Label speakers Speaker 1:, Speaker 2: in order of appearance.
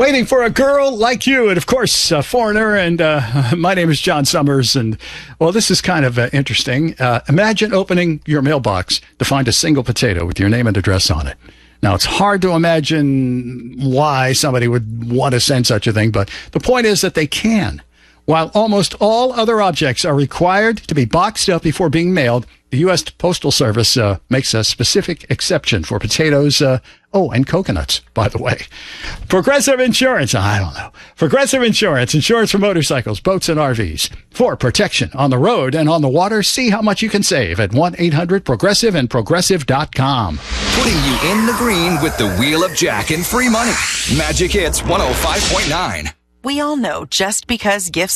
Speaker 1: Waiting for a girl like you, and of course, a foreigner. And my name is John Summers. And well, this is kind of interesting. Imagine opening your mailbox to find a single potato with your name and address on it. Now, it's hard to imagine why somebody would want to send such a thing, but the point is that they can. While almost all other objects are required to be boxed up before being mailed, the U.S. Postal Service makes a specific exception for potatoes, and coconuts, by the way. Progressive Insurance, Progressive Insurance for motorcycles, boats, and RVs. For protection on the road and on the water, see how much you can save at 1-800-PROGRESSIVE and Progressive.com.
Speaker 2: Putting you in the green with the Wheel of Jack and free money. Magic Hits 105.9.
Speaker 3: We all know just because gifts